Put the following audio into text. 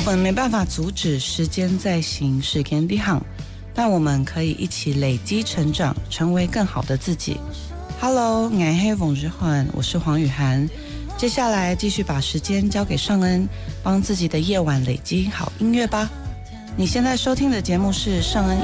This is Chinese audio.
们没办法阻止时间在行，时间在行，但我们可以一起累积成长，成为更好的自己。Hello， 我是冯日焕，我是黄雨涵。接下来继续把时间交给尚恩，帮自己的夜晚累积好音乐吧。你现在收听的节目是尚恩